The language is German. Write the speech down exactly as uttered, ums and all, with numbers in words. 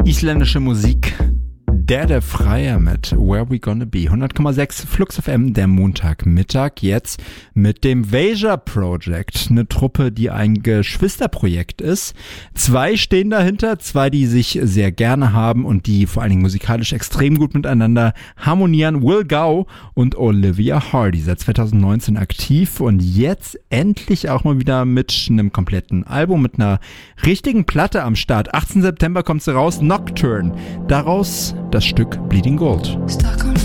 Isländische Musik. Der der Freier mit Where We Gonna Be. hundert Komma sechs Flux F M, der Montagmittag. Jetzt mit dem Veja Project. Eine Truppe, die ein Geschwisterprojekt ist. Zwei stehen dahinter. Zwei, die sich sehr gerne haben und die vor allen Dingen musikalisch extrem gut miteinander harmonieren. Will Gau und Olivia Hardy. Seit zwanzig neunzehn aktiv und jetzt endlich auch mal wieder mit einem kompletten Album, mit einer richtigen Platte am Start. achtzehnten September kommt sie raus. Nocturne. Daraus das Stück Bleeding Gold. Stuck on